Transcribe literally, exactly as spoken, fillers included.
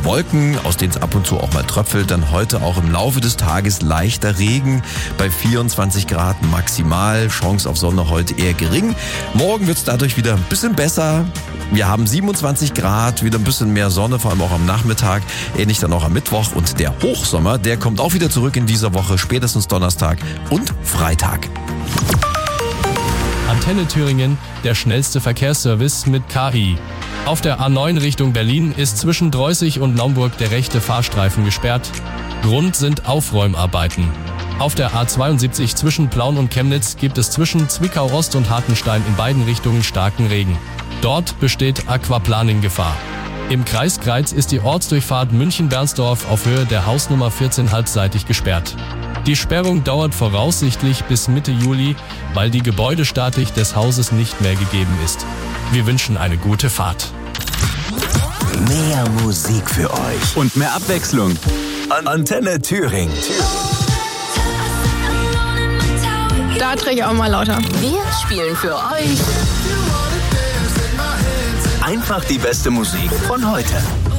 Wolken, aus denen es ab und zu auch mal tröpfelt. Dann heute auch im Laufe des Tages leichter Regen bei vierundzwanzig Grad maximal. Chance auf Sonne heute eher gering. Morgen wird es dadurch wieder ein bisschen besser. Wir haben siebenundzwanzig Grad, wieder ein bisschen mehr Sonne, vor allem auch am Nachmittag. Ähnlich dann auch am Mittwoch. Und der Hochsommer, der kommt auch wieder zurück in dieser Woche, spätestens Donnerstag und Freitag. Antenne Thüringen, der schnellste Verkehrsservice mit K I. Auf der A neun Richtung Berlin ist zwischen Dreußig und Naumburg der rechte Fahrstreifen gesperrt. Grund sind Aufräumarbeiten. Auf der A zweiundsiebzig zwischen Plauen und Chemnitz gibt es zwischen Zwickau Ost und Hartenstein in beiden Richtungen starken Regen. Dort besteht Aquaplaning-Gefahr. Im Kreis Greiz ist die Ortsdurchfahrt München-Bernsdorf auf Höhe der Hausnummer vierzehn halbseitig gesperrt. Die Sperrung dauert voraussichtlich bis Mitte Juli, weil die Gebäudestatik des Hauses nicht mehr gegeben ist. Wir wünschen eine gute Fahrt. Mehr Musik für euch und mehr Abwechslung. Antenne Thüringen. Da drehe ich auch mal lauter. Wir spielen für euch einfach die beste Musik von heute.